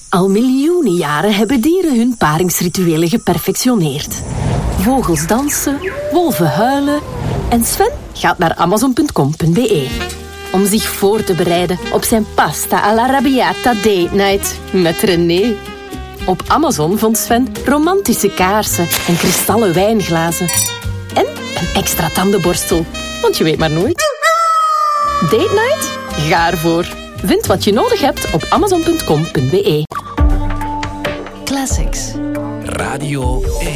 Al miljoenen jaren hebben dieren hun paringsrituelen geperfectioneerd. Vogels dansen, wolven huilen en Sven gaat naar amazon.com.be om zich voor te bereiden op zijn pasta all'arrabbiata date night met René. Op Amazon vond Sven romantische kaarsen en kristallen wijnglazen. En een extra tandenborstel, want je weet maar nooit. Date night? Ga ervoor. Vind wat je nodig hebt op amazon.com.be. Classics. Radio 1.